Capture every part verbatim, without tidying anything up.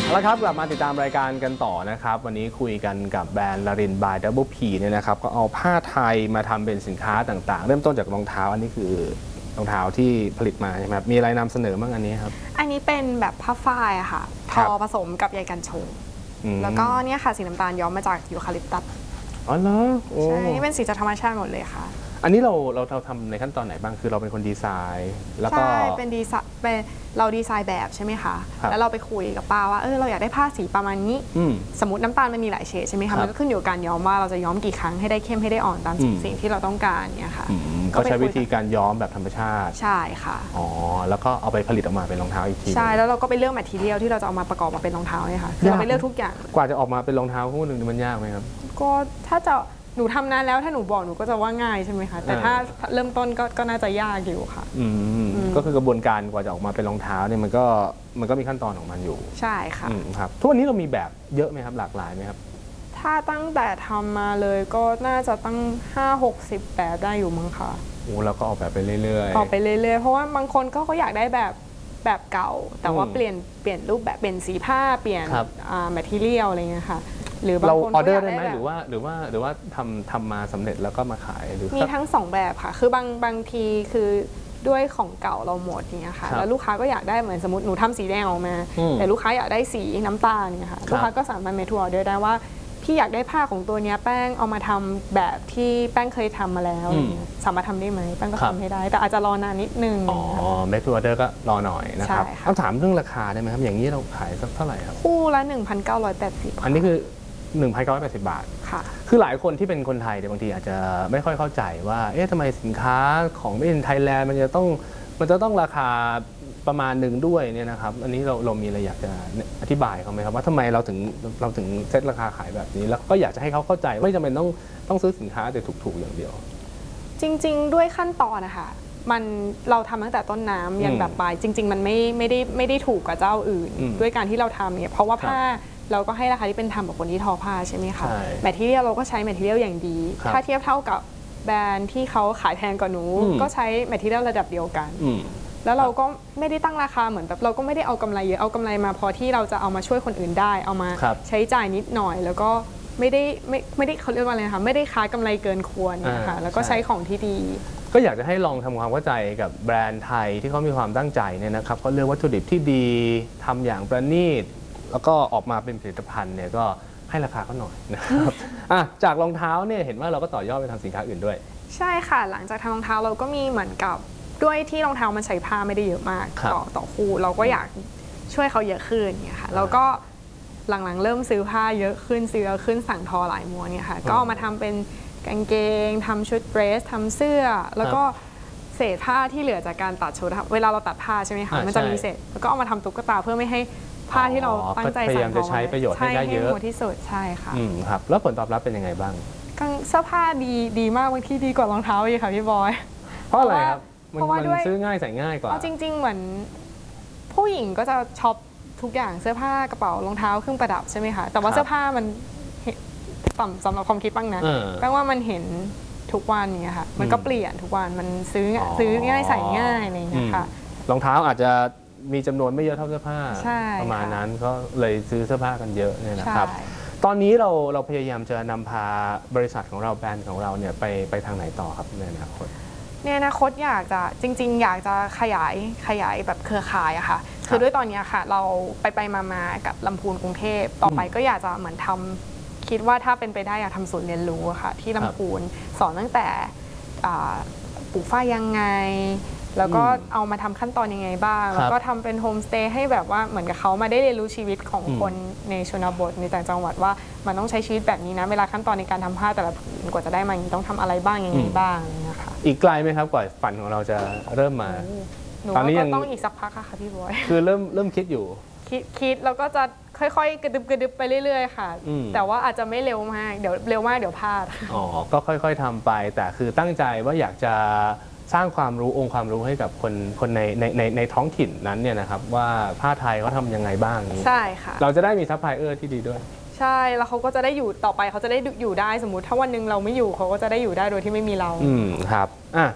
แล้วครับกลับมาติดตามรายการกันต่อนะครับวันนี้คุยกันกับแบรนด์ลารินบายดับเบิลพีเนี่ยนะครับก็เอาผ้าไทยมาทำเป็นสินค้าต่างๆเริ่มต้นจากรองเท้าอันนี้คือรองเท้าที่ผลิตมาใช่ไหมครับมีอะไรนำเสนอบ้างอันนี้ครับอันนี้เป็นแบบผ้าฝ้ายอะค่ะทอผสมกับใยกันชงแล้วก็เนี่ยค่ะสีน้ำตาลย้อมมาจากยูคาลิปตัสอ๋อเหรอใช่นี่เป็นสีจากธรรมชาติหมดเลยค่ะอันนี้เราเราเราทำในขั้นตอนไหนบ้างคือเราเป็นคนดีไซน์แล้วก็ใช่เป็นดีไซน์เป็นเราดีไซน์แบบใช่ไหมคะแล้วเราไปคุยกับป้าว่าเออเราอยากได้ผ้าสีประมาณนี้สมมติน้ำตาลมันมีหลายเฉดใช่ไหมคะมันก็ขึ้นอยู่กับการย้อมว่าเราจะย้อมกี่ครั้งให้ได้เข้มให้ได้อ่อนตามสิ่งที่เราต้องการเนี่ยค่ะก็ใช้วิธีการย้อมแบบธรรมชาติใช่ค่ะอ๋อแล้วก็เอาไปผลิตออกมาเป็นรองเท้าอีกทีใช่แล้วเราก็ไปเลือกแมททีเรียลที่เราจะเอามาประกอบมาเป็นรองเท้าเนี่ยค่ะเราไปเลือกทุกอย่างกว่าจะออกมาเป็นรองเท้าคู่หนึ่งมันยากไหมครับก็ถ้าจะหนูทำนานแล้วถ้าหนูบอกหนูก็จะว่าง่ายใช่ไหมคะแต่ถ้าเริ่มต้นก็ก็น่าจะยากอยู่ค่ะอืมก็คือกระบวนการกว่าจะออกมาเป็นรองเท้าเนี่ยมันก็มันก็มีขั้นตอนของมันอยู่ใช่ค่ะครับทุกวันนี้เรามีแบบเยอะไหมครับหลากหลายไหมครับถ้าตั้งแต่ทำมาเลยก็น่าจะตั้งห้าหกสิบแบบได้อยู่มั้งค่ะโอ้แล้วก็ออกแบบไปเรื่อยๆออกไปเรื่อยๆเพราะว่าบางคนก็เขาอยากได้แบบแบบเก่าแต่ว่าเปลี่ยนเปลี่ยนรูปแบบเปลี่ยนสีผ้าเปลี่ยนแมททีเรียลอะไรเงี้ยค่ะหรือบางคนออเดอร์ได้ไหมหรือว่าหรือว่าหรือว่าทำทำมาสำเร็จแล้วก็มาขายหรือมีทั้งสองแบบค่ะคือบางบางทีคือด้วยของเก่าเราหมดเนี่ยค่ะแล้วลูกค้าก็อยากได้เหมือนสมมติหนูทำสีแดงออกมาแต่ลูกค้าอยากได้สีน้ำตาลเนี่ยค่ะลูกค้าก็สามารถเมทัวร์ออเดอร์ได้ว่าพี่อยากได้ผ้าของตัวนี้แป้งเอามาทำแบบที่แป้งเคยทำมาแล้วสามารถทำได้ไหมแป้งก็ทำให้ได้แต่อาจจะรอนานนิดนึงอ๋อเมทัวร์ออเดอร์ก็รอหน่อยนะครับต้องถามเรื่องราคาได้ไหมครับอย่างนี้เราขายสักเท่าไหร่ครับคู่ละ หนึ่งพันเก้าร้อยแปดสิบอันนี้คือหนึ่งพันเก้าร้อยแปดสิบบาทค่ะคือหลายคนที่เป็นคนไทยเนี่ยบางทีอาจจะไม่ค่อยเข้าใจว่าเอ๊ะทำไมสินค้าของ Made in Thailand มันจะต้องมันจะต้องราคาประมาณหนึ่งด้วยเนี่ยนะครับอันนี้เราเรามีอะไรอยากจะอธิบายเขาไหมครับว่าทำไมเราถึงเราถึงเซตราคาขายแบบนี้แล้วก็อยากจะให้เขาเข้าใจไม่จำเป็นต้องต้องซื้อสินค้าแต่ถูกๆอย่างเดียวจริงๆด้วยขั้นตอนนะคะมันเราทำตั้งแต่ต้นน้ำยันแบบปลายจริงๆมันไม่ไม่ได้ไม่ได้ถูกกับเจ้าอื่นด้วยการที่เราทำเนี่ยเพราะว่าผ้าเราก็ให้ราคาที่เป็นธรรมกับคนที่ทอผ้าใช่ไหมคะแมททีเรียลเราก็ใช้แมททีเรียลอย่างดีถ้าเทียบเท่ากับแบรนด์ที่เขาขายแพงกว่าหนูก็ใช้แมททีเรียลระดับเดียวกันแล้วเราก็ไม่ได้ตั้งราคาเหมือนแบบเราก็ไม่ได้เอากำไรเยอะเอากำไรมาพอที่เราจะเอามาช่วยคนอื่นได้เอามาใช้จ่ายนิดหน่อยแล้วก็ไม่ได้ไม่ไม่ได้เขาเรียกว่าอะไรนะคะไม่ได้ค้ากำไรเกินควรนะคะแล้วก็ใช้ของที่ดีก็อยากจะให้ลองทำความเข้าใจกับแบรนด์ไทยที่เขามีความตั้งใจเนี่ยนะครับเขาเลือกวัตถุดิบที่ดีทำอย่างประณีตแล้วก็ออกมาเป็นผลิตภัณฑ์เนี่ยก็ให้ราคาเขาหน่อยนะครับจากรองเท้าเนี่ยเห็นว่าเราก็ต่อยอดไปทำสินค้าอื่นด้วยใช่ค่ะหลังจากทำรองเท้าเราก็มีเหมือนกับด้วยที่รองเท้ามันใช้ผ้าไม่ได้เยอะมากต่อต่อคู่เราก็อยากช่วยเขาเยอะขึ้นเนี่ยค่ะแล้วก็หลังๆเริ่มซื้อผ้าเยอะขึ้นซื้อเยอะขึ้นสั่งทอหลายม้วนเนี่ยค่ะก็เอามาทำเป็นกางเกงทำชุดเดรสทำเสื้อแล้วก็เศษผ้าที่เหลือจากการตัดชุดเวลาเราตัดผ้าใช่ไหมคะมันจะมีเศษแล้วก็เอามาทำตุ๊กตาเพื่อไม่ให้ผ้าที่เราตั้งใจใส่พยายามจะใช้ประโยชน์ให้ได้เยอะที่สุดใช่ค่ะครับแล้วผลตอบรับเป็นยังไงบ้างเสื้อผ้าดีดีมากบางที่ดีกว่ารองเท้าอีกค่ะพี่บอยเพราะอะไรครับเพราะว่าด้วยซื้อง่ายใส่ง่ายกว่าจริงๆเหมือนผู้หญิงก็จะช็อปทุกอย่างเสื้อผ้ากระเป๋ารองเท้าเครื่องประดับใช่ไหมคะแต่ว่าเสื้อผ้ามันสำหรับความคิดบ้างนะแปลว่ามันเห็นทุกวันเนี่ยค่ะมันก็เปลี่ยนทุกวันมันซื้อซื้อง่ายใส่ง่ายอะไรอย่างเงี้ยค่ะรองเท้าอาจจะมีจำนวนไม่เยอะเท่าเสื้อผ้าประมาณนั้นก็เลยซื้อเสื้อผ้ากันเยอะเนี่ยนะครับตอนนี้เราเราพยายามจะนำพาบริษัทของเราแบรนด์ของเราเนี่ยไปไปทางไหนต่อครับในอนาคตในอนาคตอยากจะจริงๆอยากจะขยายขยายแบบเครือข่ายอะค่ะคือด้วยตอนนี้ค่ะเราไปไปมาๆกับลำพูนกรุงเทพต่อไปก็อยากจะเหมือนทำคิดว่าถ้าเป็นไปได้อยากทำศูนย์เรียนรู้อะค่ะที่ลำพูนสอนตั้งแต่ปลูกฝ้ายยังไงแล้วก็เอามาทำขั้นตอนยังไงบ้างแล้วก็ทำเป็นโฮมสเตย์ให้แบบว่าเหมือนกับเขามาได้เรียนรู้ชีวิตของคนในชนบทในต่างจังหวัดว่ามันต้องใช้ชีวิตแบบนี้นะเวลาขั้นตอนในการทำผ้าแต่ละผืนกว่าจะได้มาอย่างนี้ต้องทำอะไรบ้างยังไงบ้างนะคะอีกไกลไหมครับกว่าฝันของเราจะเริ่มมาตอนนี้ยังต้องอีกสักพักค่ะพี่บอยคือเริ่มเริ่มคิดอยู่คิดคิดแล้วก็จะค่อยๆกระดึบกระดึบไปเรื่อยๆค่ะแต่ว่าอาจจะไม่เร็วมากเดี๋ยวเร็วมากเดี๋ยวพลาดอ๋อก็ค่อยๆทำไปแต่คือตั้งใจว่าอยากจะสร้างความรู้องค์ความรู้ให้กับคนคนในในในในท้องถิ่นนั้นเนี่ยนะครับว่าผ้าไทยเขาทำยังไงบ้างใช่ค่ะเราจะได้มีซัพพลายเออร์ที่ดีด้วยใช่แล้วเขาก็จะได้อยู่ต่อไปเขาจะได้อยู่ได้สมมุติถ้าวันหนึ่งเราไม่อยู่เขาก็จะได้อยู่ได้โดยที่ไม่มีเราอืมครับอ่ะ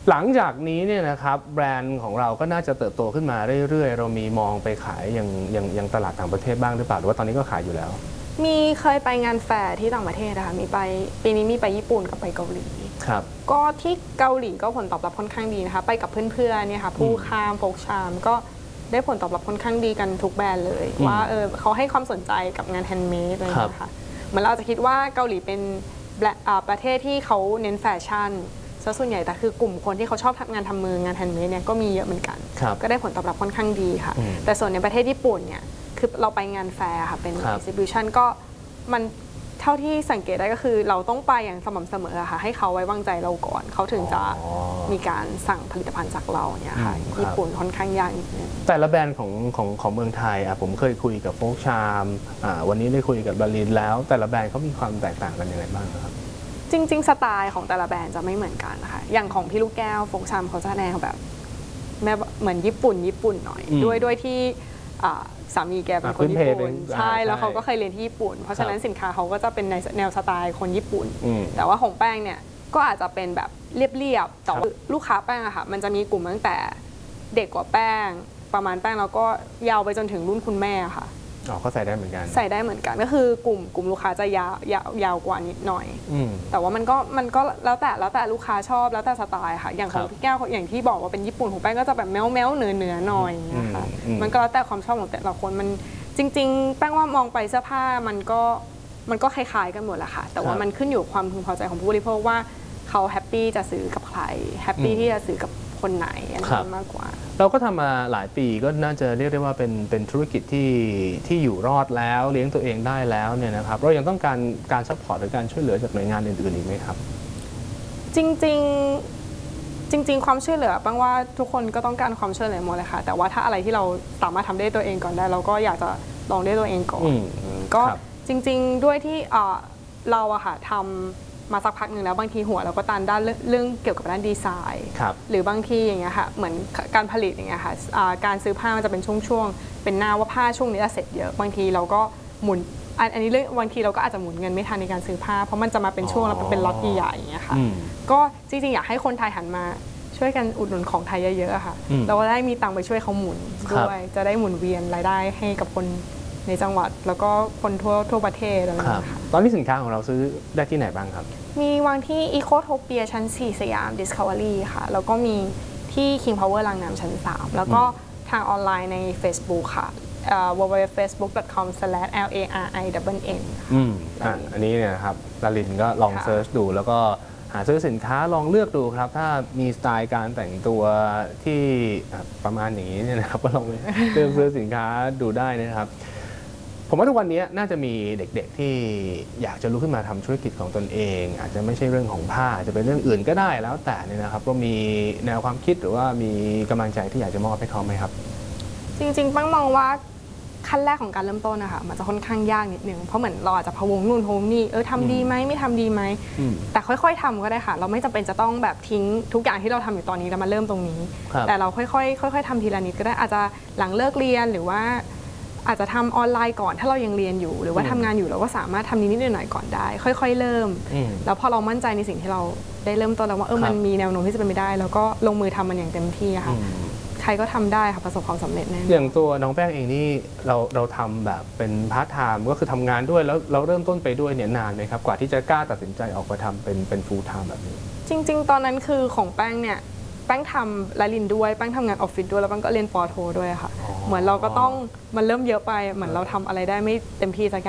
หลังจากนี้เนี่ยนะครับแบรนด์ของเราก็น่าจะเติบโตขึ้นมาเรื่อยๆเรามีมองไปขายยังยังยังตลาดต่างประเทศบ้างหรือเปล่าหรือว่าตอนนี้ก็ขายอยู่แล้วมีเคยไปงานแฟร์ที่ต่างประเทศนะคะมีไปปีนี้มีไปญี่ปุ่นกับไปเกาหลีครับก็ที่เกาหลีก็ผลตอบรับค่อนข้างดีนะคะไปกับเพื่อนๆเนี่ยค่ะผู้ข้ามโฟกชามก็ได้ผลตอบรับค่อนข้างดีกันทุกแบรนด์เลยว่าเออเขาให้ความสนใจกับงานแฮนด์เมดอะไรอย่างเงี้ยค่ะเหมือนเราจะคิดว่าเกาหลีเป็นประเทศที่เขาเน้นแฟชั่นซะส่วนใหญ่แต่คือกลุ่มคนที่เขาชอบทำงานทำมืองานแฮนด์เมดเนี่ยก็มีเยอะเหมือนกันก็ได้ผลตอบรับค่อนข้างดีค่ะแต่ส่วนในประเทศญี่ปุ่นเนี่ยคือเราไปงานแฟร์ค่ะเป็น exhibition ก็มันเท่าที่สังเกตได้ก็คือเราต้องไปอย่างสม่ำเสมอค่ะให้เขาไว้วางใจเราก่อนเขาถึงจะมีการสั่งผลิตภัณฑ์จากเราเนี่ยค่ะญี่ปุ่นค่อนข้างยากนิดนึงแต่ละแบรนด์ของของของเมืองไทยอ่ะผมเคยคุยกับโฟกชามวันนี้ได้คุยกับบาลินแล้วแต่ละแบรนด์เขามีความแตกต่างกันยังไงบ้างครับจริงๆสไตล์ของแต่ละแบรนด์จะไม่เหมือนกันนะคะอย่างของพี่ลูกแก้วโฟกชามเขาจะแนวแบบแม่เหมือนญี่ปุ่นญี่ปุ่นหน่อยด้วยด้วยที่สามีแกเป็นคนญี่ปุ่นใช่แล้วเขาก็เคยเรียนที่ญี่ปุ่นเพราะฉะนั้นสินค้าเขาก็จะเป็นในแนวสไตล์คนญี่ปุ่นแต่ว่าของแป้งเนี่ยก็อาจจะเป็นแบบเรียบๆแต่ลูกค้าแป้งอะค่ะมันจะมีกลุ่มตั้งแต่เด็กกว่าแป้งประมาณแป้งแล้วก็ยาวไปจนถึงรุ่นคุณแม่ค่ะอ๋อเขาใส่ได้เหมือนกันใส่ได้เหมือนกันก็คือกลุ่มกลุ่มลูกค้าจะยาวยาวยาวกว่านิดหน่อยแต่ว่ามันก็มันก็แล้วแต่แล้วแต่ลูกค้าชอบแล้วแต่สไตล์ค่ะอย่างของพี่แก้วอย่างที่บอกว่าเป็นญี่ปุ่นของแป้งก็จะแบบแมวแมวเนื้อเนื้อหน่อยนะคะมันก็แล้วแต่ความชอบของแต่ละคนมันจริงๆแป้งว่ามองไปเสื้อผ้ามันก็มันก็คล้ายๆกันหมดแหละค่ะแต่ว่ามันขึ้นอยู่ความพึงพอใจของผู้บริโภคว่าเขาแฮปปี้จะซื้อกับใครแฮปปี้ที่จะซื้อกับคนไหนอันนี้มากกว่าเราก็ทำมาหลายปีก็น่าจะเรียกได้ว่าเป็นเป็นธุรกิจที่ที่อยู่รอดแล้วเลี้ยงตัวเองได้แล้วเนี่ยนะครับเรายังต้องการการซัพพอร์ตหรือการช่วยเหลือจากหน่วยงานอื่นๆอีกไหมครับจริงๆจริงๆความช่วยเหลือแป้งว่าทุกคนก็ต้องการความช่วยเหลือหมดเลยค่ะแต่ว่าถ้าอะไรที่เราสามารถทำได้ตัวเองก่อนได้เราก็อยากจะลองได้ตัวเองก่อนก็จริงๆด้วยที่เราอะค่ะทำมาสักพักหนึ่งแล้วบางทีหัวเราก็ตันด้านเรื่องเกี่ยวกับด้านดีไซน์หรือบางทีอย่างเงี้ยค่ะเหมือนการผลิตอย่างเงี้ยค่ะการซื้อผ้ามันจะเป็นช่วงๆเป็นหน้าว่าผ้าช่วงนี้จะเสร็จเยอะบางทีเราก็หมุนอันนี้เรื่องบางทีเราก็อาจจะหมุนเงินไม่ทันในการซื้อผ้าเพราะมันจะมาเป็นช่วงแล้วเป็นล็อตใหญ่ๆอย่างเงี้ยค่ะก็จริงๆอยากให้คนไทยหันมาช่วยกันอุดหนุนของไทยเยอะๆค่ะเราก็ได้มีตังค์ไปช่วยเขาหมุนด้วยจะได้หมุนเวียนรายได้ให้กับคนในจังหวัดแล้วก็คนทั่วทั่วประเทศอะไรอย่างเงี้ยค่ะตอนนี้สินค้าของเราซื้อได้ที่ไหนบ้างครับมีวางที่ Ecotopia ชั้นสี่สยาม Discovery ค่ะแล้วก็มีที่ King Power รางน้ำชั้นสามแล้วก็ทางออนไลน์ใน Facebook ค่ะ ดับเบิลยู ดับเบิลยู ดับเบิลยู ดอท เฟซบุ๊ก ดอท คอม สแลช แอล เอ อาร์ ไอ เอ็น เอ็นอืมอ่ะอันนี้เนี่ยครับลาลินก็ลองเซิร์ชดูแล้วก็หาซื้อสินค้าลองเลือกดูครับถ้ามีสไตล์การแต่งตัวที่ประมาณอย่างนี้เนี่ยนะครับก็ลองเลือกซื้อสินค้าดูได้นะครับผมว่าทุกวันนี้น่าจะมีเด็กๆที่อยากจะลุกขึ้นมาทำธุรกิจของตนเองอาจจะไม่ใช่เรื่องของผ้าอาจจะเป็นเรื่องอื่นก็ได้แล้วแต่เนี่ยนะครับก็มีแนวความคิดหรือว่ามีกำลังใจที่อยากจะมอบให้เขาไหมครับจริงๆปั้งมองว่าขั้นแรกของการเริ่มต้นนะคะมันจะค่อนข้างยากนิดนึงเพราะเหมือนเราอาจจะพะวงนู่นพะวงนี่เออทำดีไหมไม่ทำดีไหมแต่ค่อยๆทำก็ได้ค่ะเราไม่จำเป็นจะต้องแบบทิ้งทุกอย่างที่เราทำอยู่ตอนนี้แล้วมาเริ่มตรงนี้แต่เราค่อยๆค่อยๆทำทีละนิดก็ได้อาจจะหลังเลิกเรียนหรือว่าอาจจะทำออนไลน์ก่อนถ้าเรายังเรียนอยู่หรือว่าทำงานอยู่เราก็สามารถทำนิดๆหน่อยๆก่อนได้ค่อยๆเริ่มแล้วพอเรามั่นใจในสิ่งที่เราได้เริ่มต้นแล้วว่าเออมันมีแนวโน้มที่จะเป็นไปได้แล้วก็ลงมือทำมันอย่างเต็มที่ค่ะใครก็ทำได้ค่ะประสบความสำเร็จแน่อย่างตัวน้องแป้งเองนี่เราเราทำแบบเป็นพาร์ทไทม์ก็คือทำงานด้วยแล้วเราเริ่มต้นไปด้วยเนี่ยนานไหมครับกว่าที่จะกล้าตัดสินใจออกมาทำเป็นเป็นฟูลไทม์แบบนี้จริงๆตอนนั้นคือของแป้งเนี่ยแป้งทำและลินด้วยแป้งทำงานออฟฟิศด้วยแล้วแป้งก็เรียนปอโทด้วยค่ะเหมือนเราก็ต้องมันเริ่มเยอะไปเหมือนเราทำอะไรได้ไม่เต็มที่สัก